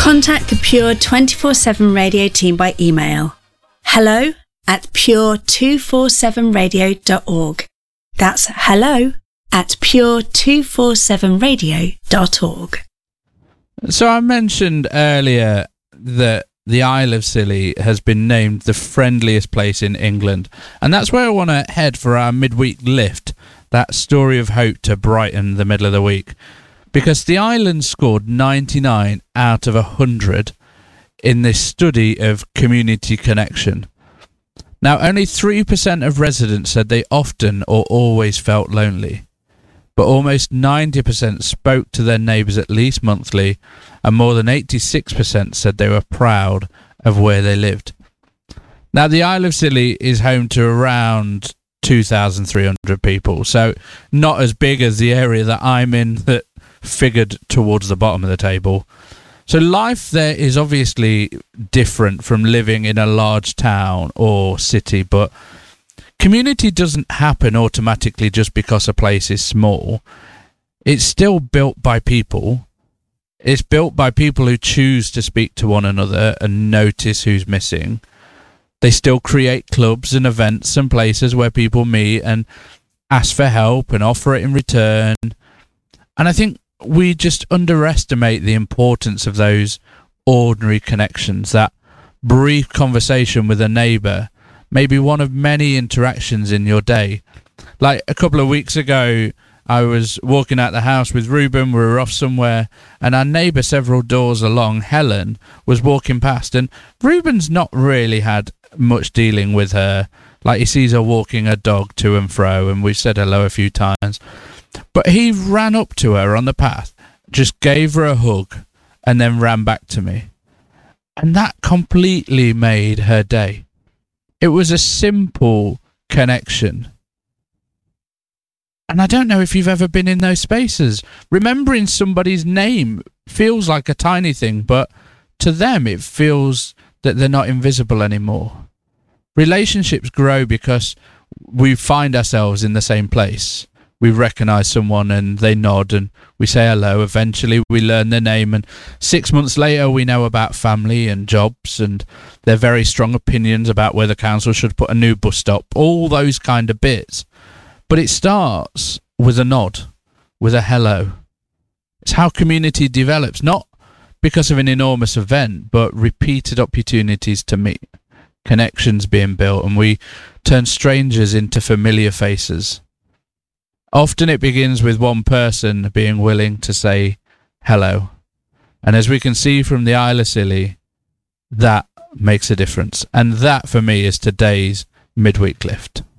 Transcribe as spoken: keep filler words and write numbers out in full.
Contact the Pure twenty-four seven Radio team by email. Hello at pure two forty-seven radio dot org. That's hello at pure two forty-seven radio dot org. So I mentioned earlier that the Isle of Scilly has been named the friendliest place in England, and that's where I want to head for our midweek lift, that story of hope to brighten the middle of the week. Because the island scored ninety-nine out of one hundred in this study of community connection. Now, only three percent of residents said they often or always felt lonely, but almost ninety percent spoke to their neighbours at least monthly, and more than eighty-six percent said they were proud of where they lived. Now, the Isle of Scilly is home to around two thousand three hundred people, so not as big as the area that I'm in that figured towards the bottom of the table. So life there is obviously different from living in a large town or city, but community doesn't happen automatically just because a place is small. It's still built by people. It's built by people who choose to speak to one another and notice who's missing. They still create clubs and events and places where people meet and ask for help and offer it in return. And I think we just underestimate the importance of those ordinary connections. That brief conversation with a neighbour may be one of many interactions in your day. Like a couple of weeks ago, I was walking out the house with Ruben, we were off somewhere, and our neighbour several doors along, Helen, was walking past, and Ruben's not really had much dealing with her. Like, he sees her walking her dog to and fro, and we've said hello a few times. But he ran up to her on the path, just gave her a hug, and then ran back to me. And that completely made her day. It was a simple connection. And I don't know if you've ever been in those spaces. Remembering somebody's name feels like a tiny thing, but to them it feels that they're not invisible anymore. Relationships grow because we find ourselves in the same place. We recognise someone and they nod and we say hello. Eventually we learn their name, and six months later we know about family and jobs and their very strong opinions about where the council should put a new bus stop, all those kind of bits. But it starts with a nod, with a hello. It's how community develops, not because of an enormous event, but repeated opportunities to meet, connections being built, and we turn strangers into familiar faces. Often it begins with one person being willing to say hello. And as we can see from the Isle of Scilly, that makes a difference. And that, for me, is today's midweek lift.